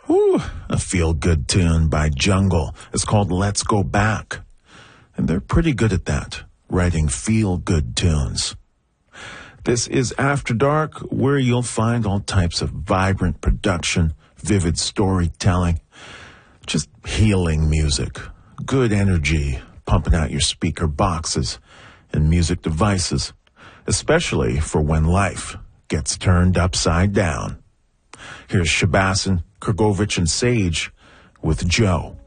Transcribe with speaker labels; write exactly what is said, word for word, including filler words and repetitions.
Speaker 1: Whew, a feel-good tune by Jungle. It's called Let's Go Back. And they're pretty good at that, writing feel-good tunes. This is After Dark, where you'll find all types of vibrant production, vivid storytelling, just healing music, good energy, pumping out your speaker boxes and music devices, especially for when life gets turned upside down. Here's Shabassin, Kurgovich, and Sage with Joe.